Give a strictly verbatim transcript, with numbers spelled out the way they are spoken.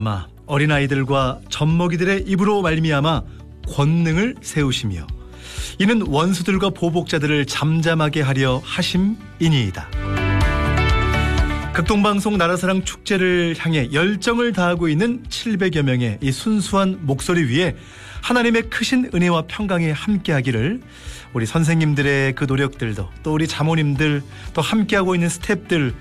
어린아이들과 젖먹이들의 입으로 말미암아 권능을 세우시며 이는 원수들과 보복자들을 잠잠하게 하려 하심이니이다. 극동방송 나라사랑 축제를 향해 열정을 다하고 있는 칠백여 명의 이 순수한 목소리 위에 하나님의 크신 은혜와 평강이 함께하기를 우리 선생님들의 그 노력들도 또 우리 자모님들 또 함께하고 있는 스태프들